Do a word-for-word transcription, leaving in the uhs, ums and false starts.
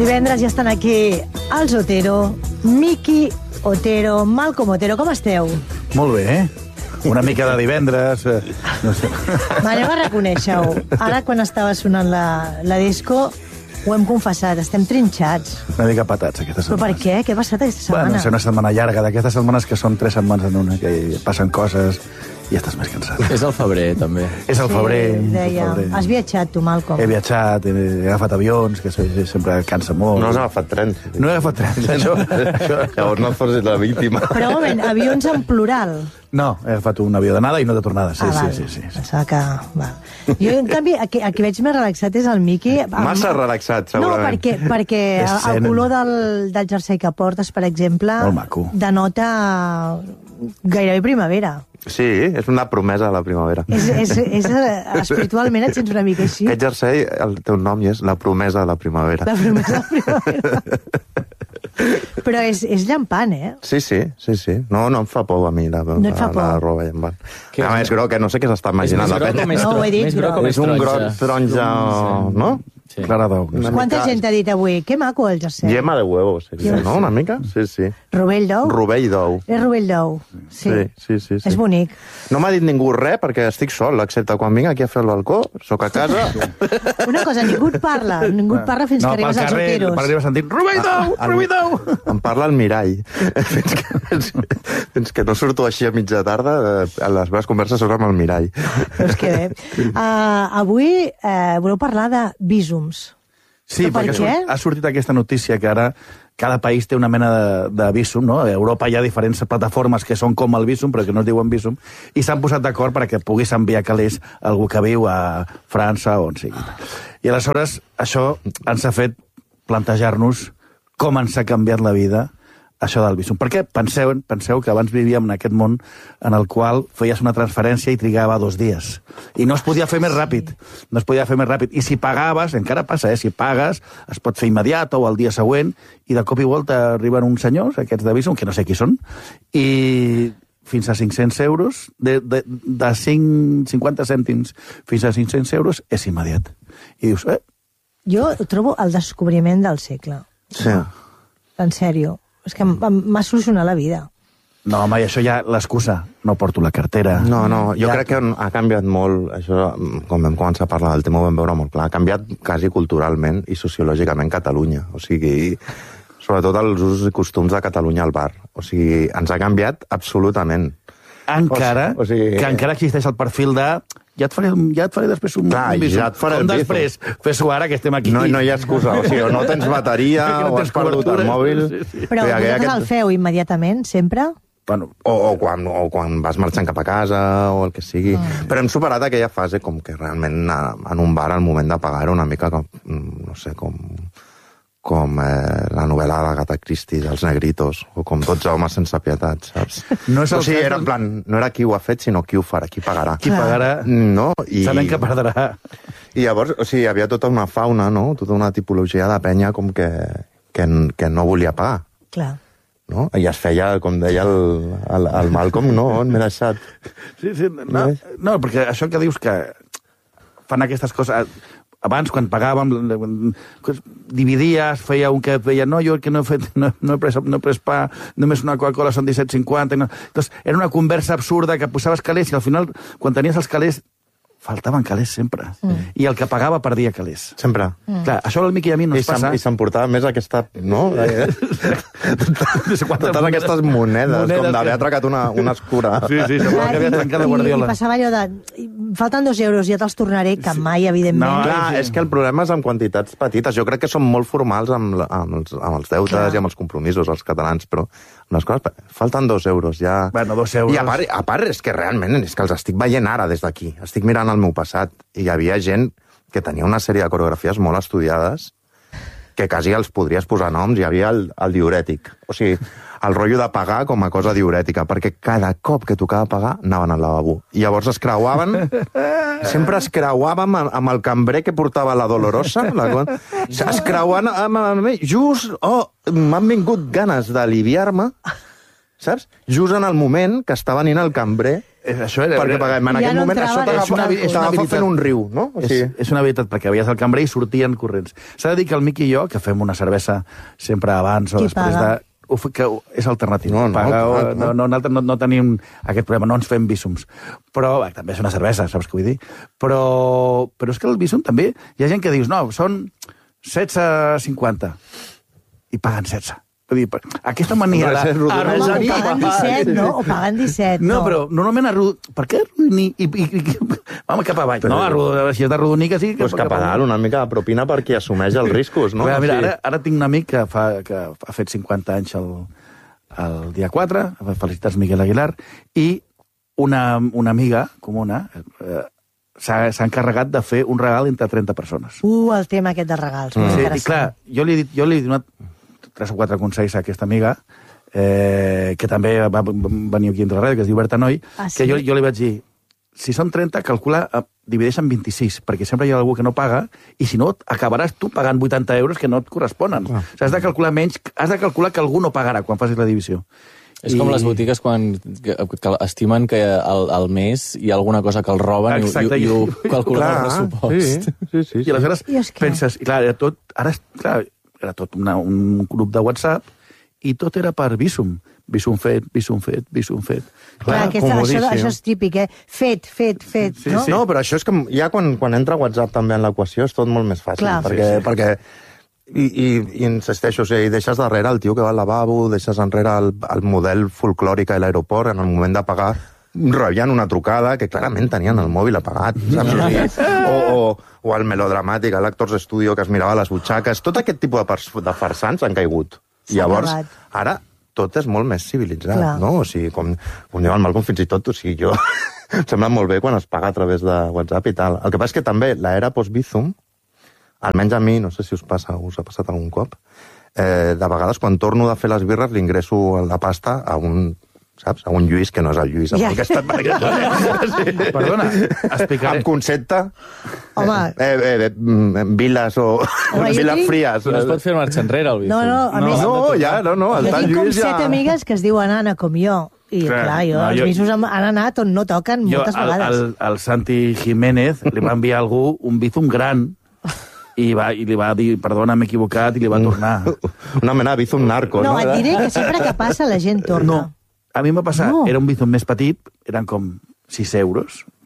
Divendres ja estan aquí els Otero, Miki Otero, Malcom Otero. Com esteu? Molt bé, eh? Una mica de divendres... Eh, no sé. M'aneu a reconèixer-ho. Ara, quan estava sonant la, la disco, ho hem confessat, estem trinxats. Una mica patats, aquesta setmana. Però per què? Què ha passat aquesta setmana? Bueno, és una setmana llarga, d'aquestes setmanes que són tres setmanes en una, que passen coses i estàs més cansat. És el febrer, també. És el febrer. Sí, deia. El febrer. Has viatjat, tu, Malcom? He viatjat, he agafat avions, que sempre cansa molt. No has agafat trens. No he agafat trens, això. això. Llavors no et fos la víctima. Però un moment, avions en plural. No, he agafat un avió d'anada i no de tornada. Sí, ah, sí, val. sí, sí, sí. Pensava que... Val. Jo, en canvi, a qui, a qui veig més relaxat és el Miki. Massa amb... relaxat, No, segurament. perquè, perquè el color del, del jersei que portes, per exemple, molt maco. Denota gairebé primavera. Sí, és una promesa de la primavera. És, és, és, espiritualment et sents una mica així. Aquest jersei, el teu nom és la promesa de la primavera. La promesa de la primavera. Però és, és llampant, eh? Sí, sí, sí, sí. No, no em fa por a mi la, no et fa la, por. la roba llampant. A més groc, que no sé què s'està imaginant. És més groc o més No, ho he dit, més groc o més És un groc taronja? taronja, no? Sí. Clara d'ou. No sé. Quanta gent t'ha dit avui? Que maco el jersei. Yema de huevo, seria, no? Una mica? Sí, sí. Rovell d'ou? Rovell d'ou. És rovell d'ou. Sí. Sí, sí, sí, sí. És bonic. No m'ha dit ningú res, perquè estic sol, excepte quan vinc aquí a fer el balcó, sóc a casa... Una cosa, ningú et parla. Ningú et parla fins no, que arribes als carrer, Oteros. per arribar sentint Rovell d'ou, Rovell d'ou. Em parla el mirall. fins, que, fins que no surto així a mitja tarda, eh, les meves converses són amb el mirall. Doncs que bé. Uh, avui uh, voleu parlar de vísums. Sí, Però per perquè què? surt, ha sortit aquesta notícia que ara cada país té una mena de, de vísum, no? A Europa hi ha diferents plataformes que són com el vísum, però que no es diuen vísum, i s'han posat d'acord perquè puguis enviar calés a algú que viu a França o on sigui. I aleshores això ens ha fet plantejar-nos com ens ha canviat la vida això del vísum. Perquè penseu, penseu que abans vivíem en aquest món en el qual feies una transferència i trigava dos dies. I no es podia fer més ràpid. No es podia fer més ràpid. I si pagaves, encara passa, eh? Si pagues, es pot fer immediat o al dia següent, i de cop i volta arriben uns senyors, aquests de vísum, que no sé qui són, i fins a cinc-cents euros, de, de, de cinc, cinquanta cèntims fins a cinc-cents euros, és immediat. I dius, eh? Jo trobo el descobriment del segle. Sí. En sèrio. És que m'ha solucionat la vida. No, home, i això ja l'excusa. No porto la cartera. No, no, jo ja... crec que ha canviat molt, això, com vam començar a parlar del tema, ho vam veure molt clar, ha canviat quasi culturalment i sociològicament Catalunya. O sigui, sobretot els usos i costums de Catalunya al bar. O sigui, ens ha canviat absolutament. Encara, o sigui, que encara existeix el perfil de... Ja et faré, ja et faré després un... Clar, un vísum. ja et faré Com el després? Fes-ho ara, que estem aquí. No, no hi ha excusa, o sigui, o no tens bateria, no o tens has perdut cobertura. el mòbil... Sí, sí. Però o sigui, vosaltres aquest... el feu immediatament, sempre? Bueno, O, o, quan, o quan vas marxant cap a casa, o el que sigui. Mm. Però hem superat aquella fase com que realment en un bar, al moment de pagar, era una mica com, no sé, com... com eh, la novel·la d'Agatha Christie, dels negritos, o com dotze homes sense pietat, saps? No és el o sigui, cas era en plan, no era qui ho ha fet, sinó qui ho farà, qui pagarà. qui pagarà... No? I... Sabent que perdrà. I llavors, o sigui, hi havia tota una fauna, no? Tota una tipologia de penya com que, que, que no volia pagar. Clar. No? I es feia, com deia el, el, el Malcom, no, m'he deixat. Sí, sí, no, no, perquè això que dius que fan aquestes coses... Abans, quan pagàvem, dividies, feia un que feia, no, jo que no he fet, no, no he pres, no he pres pa, només una Coca-Cola són disset cinquanta. No. Llavors, era una conversa absurda que posaves calés i al final, quan tenies els calés, faltaven calés sempre. Mm. I el que pagava perdia calés. Sempre. Mm. Clar, això al Miqui i a mi no I es passa. I s'emportava més aquesta... No? Totes aquestes monedes, monedes com d'haver que... atracat una, una escura. Sí, sí, semblava que havia trencat la Guardiola. I, I passava allò de... Falten dos euros, ja te'ls tornaré, que mai, evidentment. No, clar, sí. És que el problema és amb quantitats petites. Jo crec que són molt formals amb, amb, els, amb els deutes clar. I amb els compromisos, els catalans, però les coses... Falten dos euros, ja... Bueno, dos euros... I a part, a part, és que realment, és que els estic veient ara des d'aquí. Estic mirant el meu passat i hi havia gent que tenia una sèrie de coreografies molt estudiades que quasi els podries posar noms. Hi havia el, el diurètic. O sigui, el rotllo de pagar com a cosa diurètica, perquè cada cop que tocava pagar anaven al lavabo. I llavors es creuaven, sempre es creuàvem amb, amb el cambrer que portava la Dolorosa, la, es creuaven amb, amb mi, just, oh, m'han vingut ganes d'aliviar-me, saps? Just en el moment que està venint el cambrer, Eh, això era, perquè era, en Ja aquell no moment entraven. això És una habi- és una t'agafa habilitat. fent un riu, no? O és, sigui, és una veritat, perquè veies el cambrer i sortien corrents. S'ha de dir que el Miqui i jo, que fem una cervesa sempre abans o Qui després paga? de... Ho fe- que és alternatiu. No, no, Paga, clar, o- clar. no, no, nosaltres no, no tenim aquest problema, no ens fem bísums. Però, bé, també és una cervesa, saps què vull dir? Però, però és que el bísum també... Hi ha gent que dius, no, són setze cinquanta i paguen setze. Vull dir, aquesta mania Res, de... és rodonesa Home, arrodonir- o paguen disset, no? O paguen disset, no, no. però normalment arrodonir... Per què arrodonir? I, i, i, home, cap avall. No, arrodonir, si has d'arrodonir, que sí... pues cap a dalt, una mica de propina per qui assumeix els riscos, no? Mira, mira, O sigui, ara, ara tinc un amic que, fa, que ha fet cinquanta anys el, el dia quatre, felicitats Miguel Aguilar, i una, una amiga comuna eh, s'ha s'ha encarregat de fer un regal entre trenta persones. Uh, el tema aquest de regals. Mm. Sí, i clar, jo li, he dit, jo li he donat tres o quatre consells a aquesta amiga, eh, que també va venir aquí entre la ràdio, que es diu Berta Noi, Ah, sí? que jo, jo li vaig dir, si són trenta, calcula, eh, divideix en vint-i-sis, perquè sempre hi ha algú que no paga, i si no, acabaràs tu pagant vuitanta euros que no et corresponen. O sigui, has de calcular menys, has de calcular que algú no pagarà quan facis la divisió. És com les botigues quan que, que estimen que al, al mes hi ha alguna cosa que el roben Exacte, i, i, i ho i- calculen clar, al pressupost. Sí, sí, sí. I aleshores I és que- penses, i clar, era tot, ara, és- clar, era tot una, un grup de WhatsApp i tot era per Bizum. Bizum fet, Bizum fet, Bizum fet. Clar, Clar, aquesta, això, comodíssim. això és típic, eh? Fet, fet, fet, Sí, no? sí. No, però això és que ja quan, quan entra WhatsApp també en l'equació és tot molt més fàcil. Clar. Perquè, Sí, sí. perquè i, i, i insisteixo, o sigui, deixes darrere el tio que va al lavabo, deixes enrere el, el model folclòric a l'aeroport, en el moment de pagar rebien una trucada que clarament tenien el mòbil apagat, saps? O, sigui, o, o, o el melodramàtic, l'Actors Studio que es mirava les butxaques, tot aquest tipus de, pers de farsants han caigut. S'ha Llavors, acabat. ara tot és molt més civilitzat, Clar. no? O sigui, com, com diu el Malcolm, fins i tot, o sigui, jo... em sembla molt bé quan es paga a través de WhatsApp i tal. El que passa és que també l'era post-Bizum, almenys a mi, no sé si us passa, us ha passat algun cop, eh, de vegades quan torno de fer les birres li ingresso la pasta a un, saps? A un Lluís que no és el Lluís amb Ja. el que he estat per aquest sí. Perdona, explicaré. Amb concepte, Home, eh, eh, eh, mm, viles o Home, jo viles tinc- fries. I no es pot fer marxa enrere, el Bizum. No, no, a No, més- no, ja, no, no, el jo tal tinc com Lluís set ja... amigues que es diuen Anna, com jo. I, Clar, clar, jo, no, els jo- bisos han han anat on no toquen Jo, moltes al, vegades. al, al Santi Jiménez li va enviar algú un Bizum gran i, va, i li va dir, perdona, m'he equivocat, i li va tornar. Una mena de Bizum narco, No, no? et diré que sempre que passa la gent torna. No, a mi em va passar, No. era un Bizum més petit, eren com sis euros,